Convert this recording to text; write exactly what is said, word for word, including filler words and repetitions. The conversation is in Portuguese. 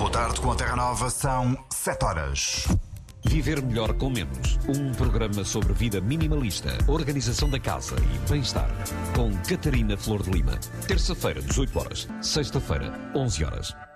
Boa tarde, com a Terra Nova são sete horas. Viver melhor com menos. Um programa sobre vida minimalista, organização da casa e bem-estar. Com Catarina Flor de Lima. Terça-feira, dezoito horas. Sexta-feira, onze horas.